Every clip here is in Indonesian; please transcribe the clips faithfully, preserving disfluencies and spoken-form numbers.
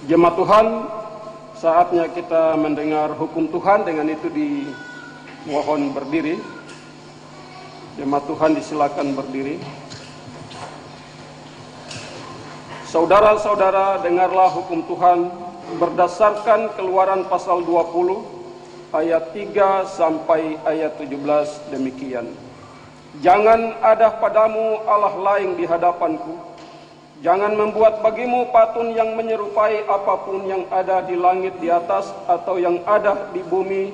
Jemaat Tuhan, saatnya kita mendengar hukum Tuhan. Dengan itu dimohon berdiri. Jemaat Tuhan disilakan berdiri. Saudara-saudara, dengarlah hukum Tuhan berdasarkan Keluaran pasal dua puluh ayat tiga sampai ayat tujuh belas demikian. Jangan ada padamu Allah lain di hadapanku. Jangan membuat bagimu patung yang menyerupai apapun yang ada di langit di atas, atau yang ada di bumi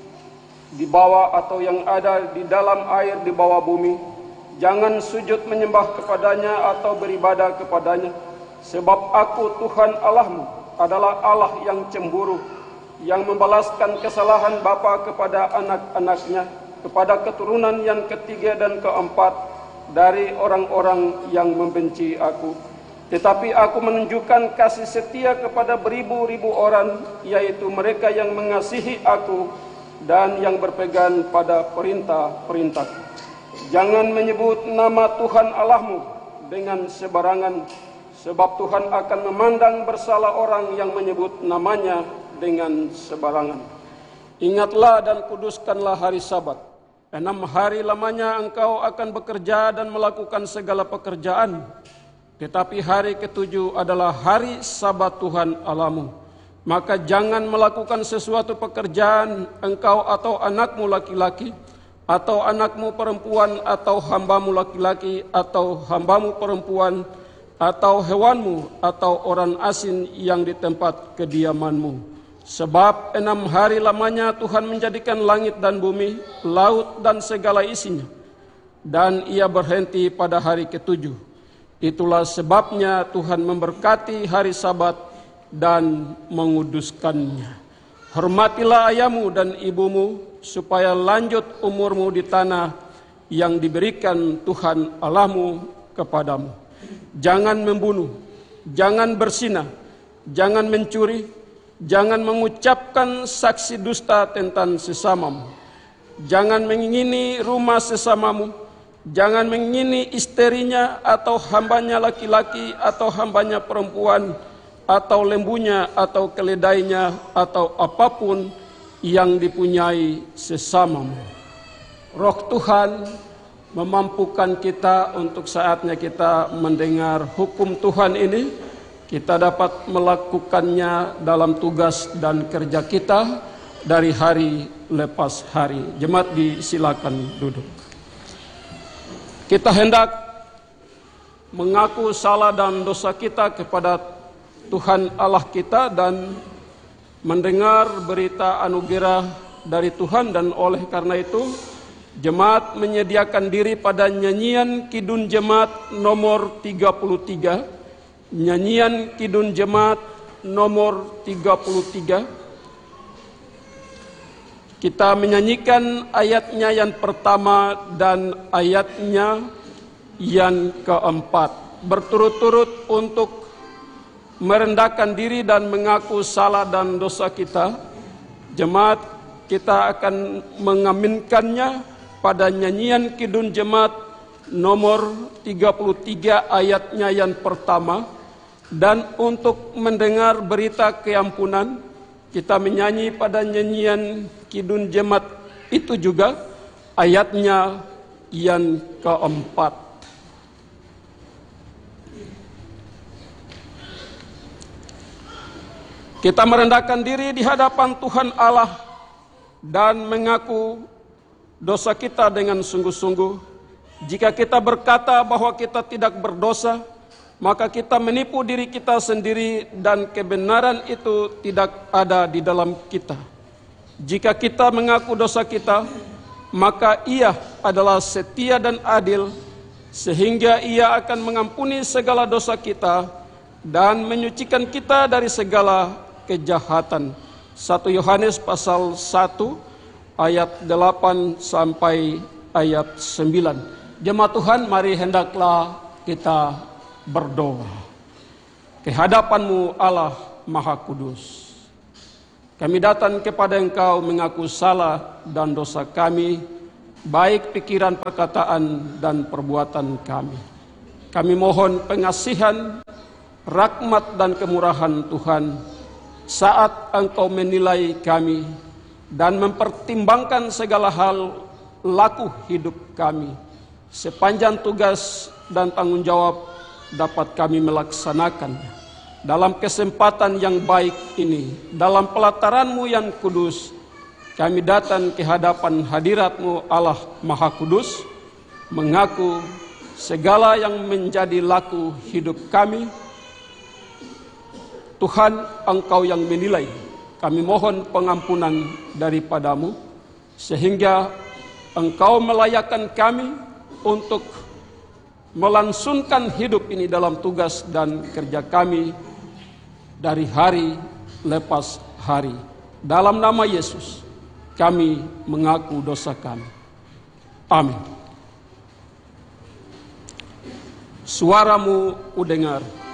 di bawah, atau yang ada di dalam air di bawah bumi. Jangan sujud menyembah kepadanya atau beribadah kepadanya. Sebab aku Tuhan Allahmu adalah Allah yang cemburu, yang membalaskan kesalahan bapa kepada anak-anaknya, kepada keturunan yang ketiga dan keempat dari orang-orang yang membenci aku. Tetapi aku menunjukkan kasih setia kepada beribu-ribu orang, yaitu mereka yang mengasihi aku dan yang berpegang pada perintah-perintahku. Jangan menyebut nama Tuhan Allahmu dengan sebarangan, sebab Tuhan akan memandang bersalah orang yang menyebut namanya dengan sebarangan. Ingatlah dan kuduskanlah hari Sabat. Enam hari lamanya engkau akan bekerja dan melakukan segala pekerjaan. Tetapi hari ketujuh adalah hari Sabat Tuhan Allahmu. Maka jangan melakukan sesuatu pekerjaan, engkau atau anakmu laki-laki, atau anakmu perempuan, atau hambamu laki-laki, atau hambamu perempuan, atau hewanmu, atau orang asing yang di tempat kediamanmu. Sebab enam hari lamanya Tuhan menjadikan langit dan bumi, laut dan segala isinya, dan ia berhenti pada hari ketujuh. Itulah sebabnya Tuhan memberkati hari Sabat dan menguduskannya. Hormatilah ayahmu dan ibumu, supaya lanjut umurmu di tanah yang diberikan Tuhan Allahmu kepadamu. Jangan membunuh, jangan berzina, jangan mencuri, jangan mengucapkan saksi dusta tentang sesamamu, jangan mengingini rumah sesamamu, jangan mengingini istrinya atau hambanya laki-laki atau hambanya perempuan, atau lembunya atau keledainya, atau apapun yang dipunyai sesamamu. Roh Tuhan memampukan kita untuk saatnya kita mendengar hukum Tuhan ini, kita dapat melakukannya dalam tugas dan kerja kita dari hari lepas hari. Jemaat disilakan duduk. Kita hendak mengaku salah dan dosa kita kepada Tuhan Allah kita dan mendengar berita anugerah dari Tuhan, dan oleh karena itu jemaat menyediakan diri pada nyanyian Kidung Jemaat nomor tiga puluh tiga. Nyanyian Kidung Jemaat nomor tiga puluh tiga. Kita menyanyikan ayatnya yang pertama dan ayatnya yang keempat, berturut-turut untuk merendahkan diri dan mengaku salah dan dosa kita. Jemaat, kita akan mengaminkannya pada nyanyian Kidung Jemaat nomor tiga puluh tiga ayatnya yang pertama. Dan untuk mendengar berita keampunan, kita menyanyi pada nyanyian Kidung Jemaat itu juga ayatnya yang keempat. Kita merendahkan diri di hadapan Tuhan Allah dan mengaku dosa kita dengan sungguh-sungguh. Jika kita berkata bahwa kita tidak berdosa, maka kita menipu diri kita sendiri dan kebenaran itu tidak ada di dalam kita. Jika kita mengaku dosa kita, maka Ia adalah setia dan adil, sehingga Ia akan mengampuni segala dosa kita dan menyucikan kita dari segala kejahatan. satu Yohanes pasal satu ayat delapan sampai ayat sembilan. Jemaat Tuhan, mari hendaklah kita berdoa. Kehadapan-Mu Allah Maha Kudus, kami datang kepada Engkau mengaku salah dan dosa kami, baik pikiran, perkataan, dan perbuatan kami. Kami mohon pengasihan, rahmat dan kemurahan Tuhan saat Engkau menilai kami dan mempertimbangkan segala hal laku hidup kami. Sepanjang tugas dan tanggung jawab dapat kami melaksanakannya. Dalam kesempatan yang baik ini, dalam pelataran-Mu yang kudus, kami datang ke hadapan hadirat-Mu Allah Maha Kudus, mengaku segala yang menjadi laku hidup kami. Tuhan, Engkau yang menilai. Kami mohon pengampunan daripada-Mu, sehingga Engkau melayakkan kami untuk melangsungkan hidup ini dalam tugas dan kerja kami dari hari lepas hari. Dalam nama Yesus, kami mengaku dosa kami. Amin. Suara-Mu udengar.